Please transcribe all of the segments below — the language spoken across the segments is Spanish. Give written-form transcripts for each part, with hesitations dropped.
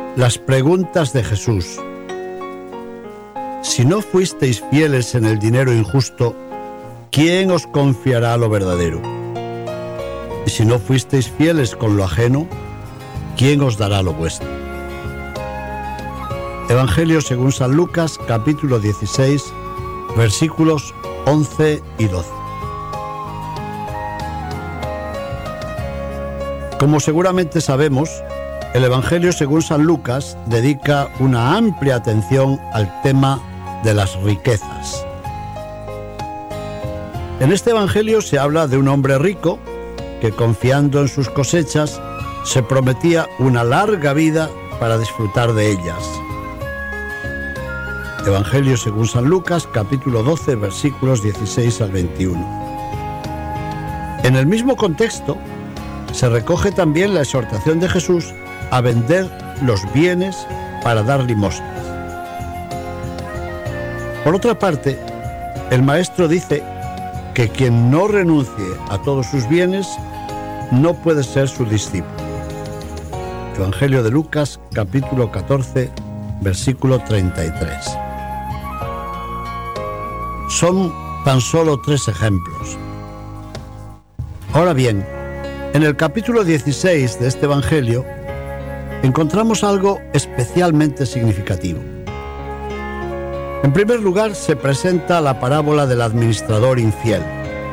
Las preguntas de Jesús. Si no fuisteis fieles en el dinero injusto, ¿quién os confiará lo verdadero? Y si no fuisteis fieles con lo ajeno, ¿quién os dará lo vuestro? Evangelio según San Lucas, capítulo 16, versículos 11 y 12. Como seguramente sabemos, el Evangelio según San Lucas dedica una amplia atención al tema de las riquezas. En este Evangelio se habla de un hombre rico que, confiando en sus cosechas, se prometía una larga vida para disfrutar de ellas. Evangelio según San Lucas, capítulo 12, versículos 16 al 21. En el mismo contexto, se recoge también la exhortación de Jesús a vender los bienes para dar limosnas. Por otra parte, el Maestro dice que quien no renuncie a todos sus bienes no puede ser su discípulo. Evangelio de Lucas, capítulo 14, versículo 33. Son tan solo 3 ejemplos. Ahora bien, en el capítulo 16 de este Evangelio encontramos algo especialmente significativo. En primer lugar, se presenta la parábola del administrador infiel.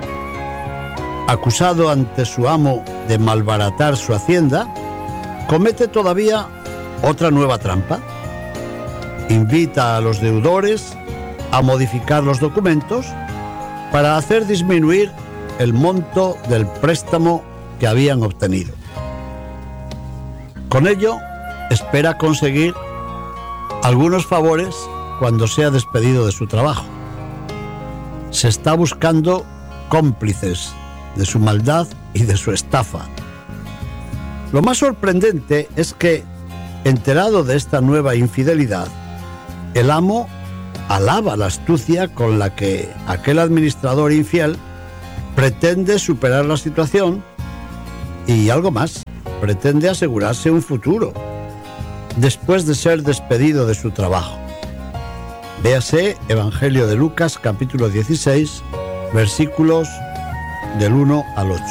Acusado ante su amo de malbaratar su hacienda, comete todavía otra nueva trampa. Invita a los deudores a modificar los documentos para hacer disminuir el monto del préstamo que habían obtenido. Con ello, espera conseguir algunos favores cuando sea despedido de su trabajo. Se está buscando cómplices de su maldad y de su estafa. Lo más sorprendente es que, enterado de esta nueva infidelidad, el amo alaba la astucia con la que aquel administrador infiel pretende superar la situación y algo más, pretende asegurarse un futuro después de ser despedido de su trabajo. Véase Evangelio de Lucas, capítulo 16, versículos del 1 al 8.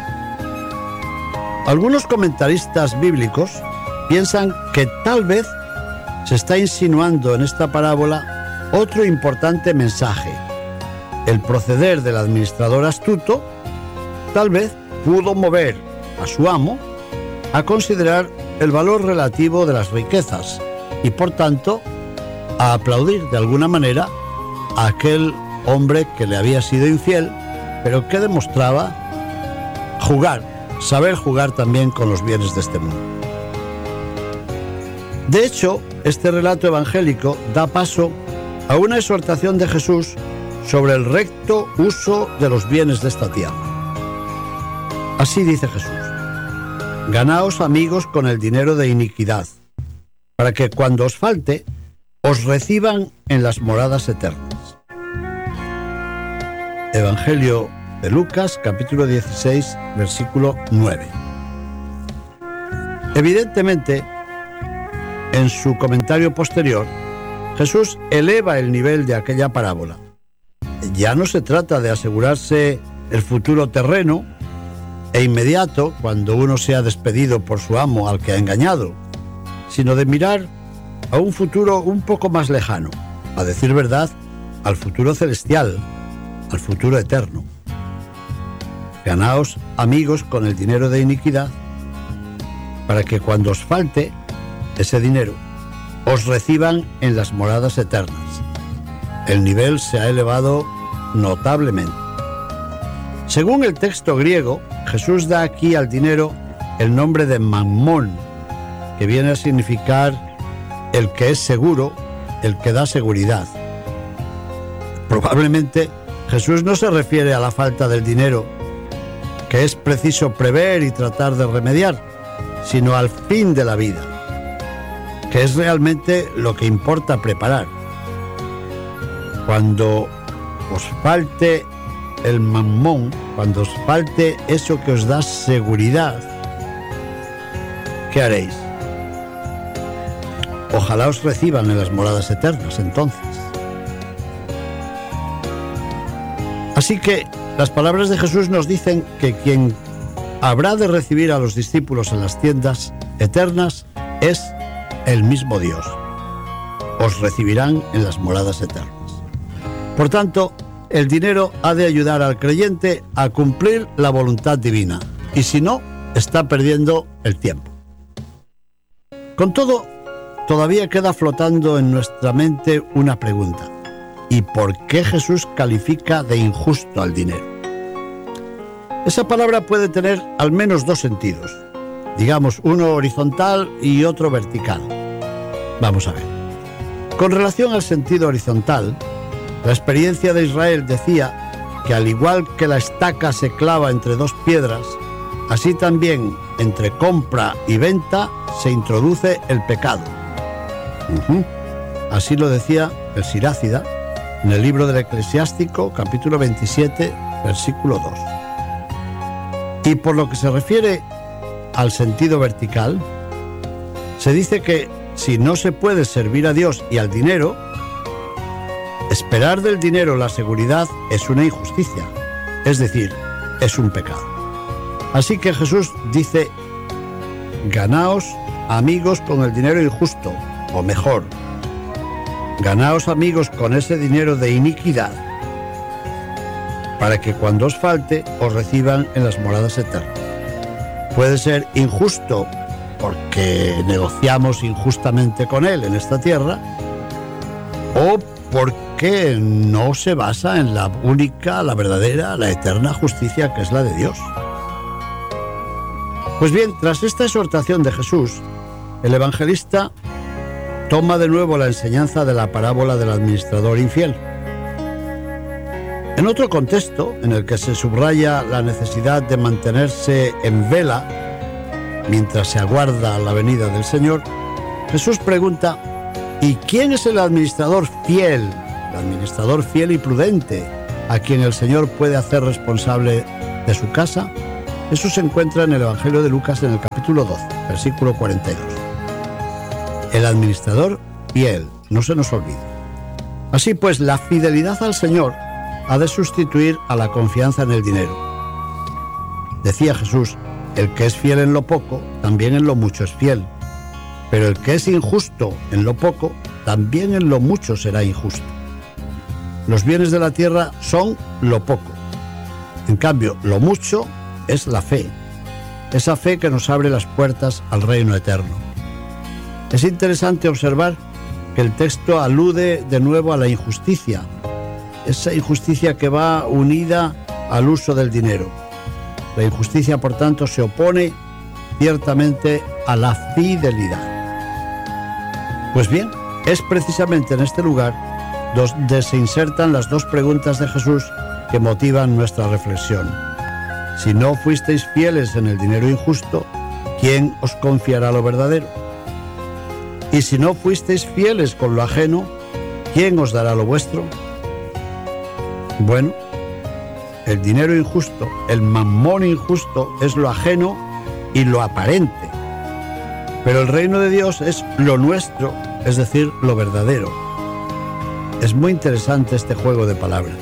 Algunos comentaristas bíblicos piensan que tal vez se está insinuando en esta parábola otro importante mensaje. El proceder del administrador astuto tal vez pudo mover a su amo a considerar el valor relativo de las riquezas y, por tanto, a aplaudir de alguna manera a aquel hombre que le había sido infiel, pero que demostraba saber jugar también con los bienes de este mundo. De hecho, este relato evangélico da paso a una exhortación de Jesús sobre el recto uso de los bienes de esta tierra. Así dice Jesús: ganaos amigos con el dinero de iniquidad, para que cuando os falte, os reciban en las moradas eternas. Evangelio de Lucas, capítulo 16, versículo 9. Evidentemente, en su comentario posterior, Jesús eleva el nivel de aquella parábola. Ya no se trata de asegurarse el futuro terreno e inmediato cuando uno sea despedido por su amo al que ha engañado, sino de mirar a un futuro un poco más lejano, a decir verdad, al futuro celestial, al futuro eterno. Ganaos amigos con el dinero de iniquidad, para que cuando os falte ese dinero, os reciban en las moradas eternas. El nivel se ha elevado notablemente. Según el texto griego, Jesús da aquí al dinero el nombre de Mammón, que viene a significar el que es seguro, el que da seguridad. Probablemente Jesús no se refiere a la falta del dinero, que es preciso prever y tratar de remediar, sino al fin de la vida, que es realmente lo que importa preparar. Cuando os falte el mamón, cuando os falte eso que os da seguridad, ¿qué haréis? Ojalá os reciban en las moradas eternas entonces. Así que las palabras de Jesús nos dicen que quien habrá de recibir a los discípulos en las tiendas eternas es el mismo Dios. Os recibirán en las moradas eternas. Por tanto, el dinero ha de ayudar al creyente a cumplir la voluntad divina, y si no, está perdiendo el tiempo. Con todo, todavía queda flotando en nuestra mente una pregunta: ¿y por qué Jesús califica de injusto al dinero? Esa palabra puede tener al menos dos sentidos, digamos uno horizontal y otro vertical. Vamos a ver. Con relación al sentido horizontal, la experiencia de Israel decía que al igual que la estaca se clava entre dos piedras, así también entre compra y venta se introduce el pecado. Así lo decía el Sirácida en el libro del Eclesiástico, capítulo 27, versículo 2. Y por lo que se refiere al sentido vertical, se dice que si no se puede servir a Dios y al dinero, esperar del dinero la seguridad es una injusticia, es decir, es un pecado. Así que Jesús dice: ganaos amigos con el dinero injusto, o mejor, ganaos amigos con ese dinero de iniquidad, para que cuando os falte os reciban en las moradas eternas. Puede ser injusto porque negociamos injustamente con él en esta tierra, o porque no se basa en la única, la verdadera, la eterna justicia que es la de Dios. Pues bien, tras esta exhortación de Jesús, el evangelista toma de nuevo la enseñanza de la parábola del administrador infiel. En otro contexto, en el que se subraya la necesidad de mantenerse en vela mientras se aguarda la venida del Señor, Jesús pregunta: ¿y quién es el administrador fiel y prudente, a quien el Señor puede hacer responsable de su casa? Eso se encuentra en el Evangelio de Lucas en el capítulo 12, versículo 42. El administrador fiel, no se nos olvide. Así pues, la fidelidad al Señor ha de sustituir a la confianza en el dinero. Decía Jesús: el que es fiel en lo poco, también en lo mucho es fiel. Pero el que es injusto en lo poco, también en lo mucho será injusto. Los bienes de la tierra son lo poco. En cambio, lo mucho es la fe. Esa fe que nos abre las puertas al reino eterno. Es interesante observar que el texto alude de nuevo a la injusticia. Esa injusticia que va unida al uso del dinero. La injusticia, por tanto, se opone ciertamente a la fidelidad. Pues bien, es precisamente en este lugar donde se insertan las dos preguntas de Jesús que motivan nuestra reflexión. Si no fuisteis fieles en el dinero injusto, ¿quién os confiará lo verdadero? Y si no fuisteis fieles con lo ajeno, ¿quién os dará lo vuestro? Bueno, el dinero injusto, el mamón injusto, es lo ajeno y lo aparente. Pero el reino de Dios es lo nuestro, es decir, lo verdadero. Es muy interesante este juego de palabras.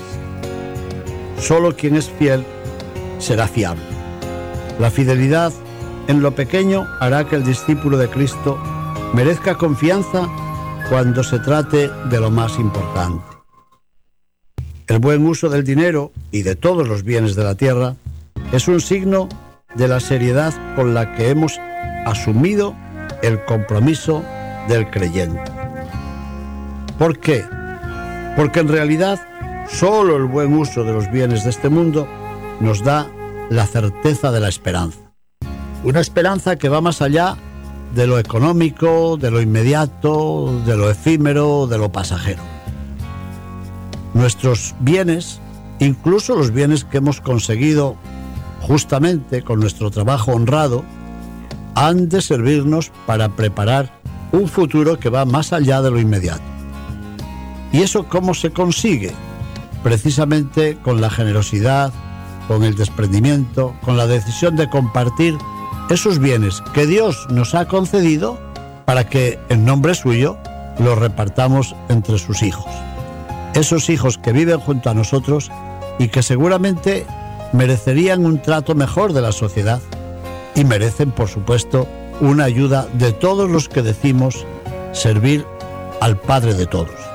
Solo quien es fiel será fiable. La fidelidad en lo pequeño hará que el discípulo de Cristo merezca confianza cuando se trate de lo más importante. El buen uso del dinero y de todos los bienes de la tierra es un signo de la seriedad con la que hemos asumido el compromiso del creyente. ¿Por qué? Porque en realidad solo el buen uso de los bienes de este mundo nos da la certeza de la esperanza. Una esperanza que va más allá de lo económico, de lo inmediato, de lo efímero, de lo pasajero. Nuestros bienes, incluso los bienes que hemos conseguido justamente con nuestro trabajo honrado, han de servirnos para preparar un futuro que va más allá de lo inmediato. ¿Y eso cómo se consigue? Precisamente con la generosidad, con el desprendimiento, con la decisión de compartir esos bienes que Dios nos ha concedido para que en nombre suyo lo repartamos entre sus hijos. Esos hijos que viven junto a nosotros y que seguramente merecerían un trato mejor de la sociedad y merecen, por supuesto, una ayuda de todos los que decimos servir al Padre de todos.